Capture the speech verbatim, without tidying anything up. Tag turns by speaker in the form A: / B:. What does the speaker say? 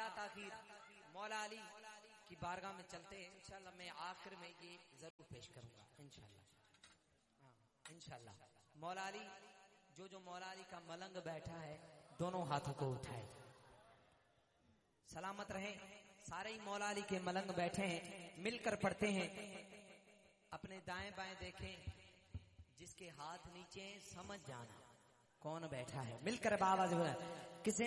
A: बिला ताखीर मौला अली की बारगाह में चलते हैं। इंशाल्लाह मैं आखिर में ये जरूर पेश करूंगा इंशाल्लाह। हाँ इंशाल्लाह। मौला अली, जो जो मौला अली का मलंग बैठा है दोनों हाथों को उठाए, सलामत रहें। सारे ही मौला अली के मलंग बैठे हैं, मिलकर पढ़ते हैं। अपने दाएं बाएं देखें, जिसके हाथ नीचे समझ जाना कौन बैठा है। मिलकर आवाज किसे